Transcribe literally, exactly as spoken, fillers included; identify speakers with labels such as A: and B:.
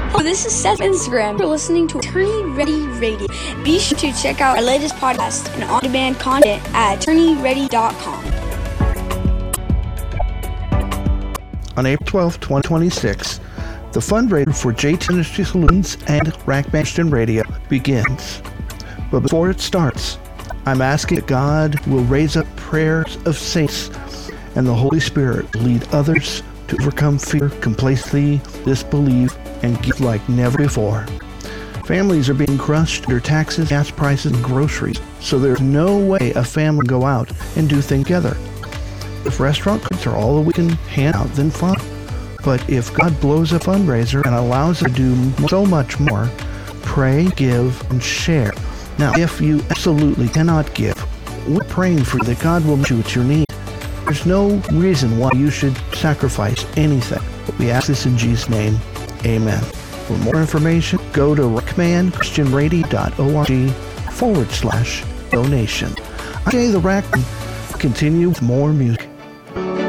A: Hello, this is Seth on Instagram. You're listening to Attorney Ready Radio. Be sure to check out our latest podcast and on-demand content at attorney ready dot com.
B: On April twelfth, twenty twenty-six, the fundraiser for J T Ministry Solutions and Rack Mansion Radio begins. But before it starts, I'm asking that God will raise up prayers of saints and the Holy Spirit lead others to overcome fear, complacency, disbelief, and give like never before. Families are being crushed under taxes, gas prices, and groceries, so there's no way a family can go out and do things together. If restaurant costs are all that we can hand out, then fine. But if God blows a fundraiser and allows us to do so much more, pray, give, and share. Now, if you absolutely cannot give, we're praying for you that God will meet you at your need. There's no reason why you should sacrifice anything. But we ask this in Jesus' name. Amen. For more information, go to rackman christian radio dot org forward slash donation. I'm Jay the Rackman. Continue with more music.